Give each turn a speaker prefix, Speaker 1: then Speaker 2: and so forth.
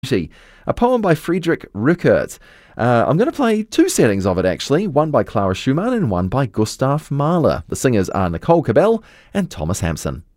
Speaker 1: Beauty, a poem by Friedrich Rückert. I'm going to play two settings of it actually, one by Clara Schumann and one by Gustav Mahler. The singers are Nicole Cabell and Thomas Hampson.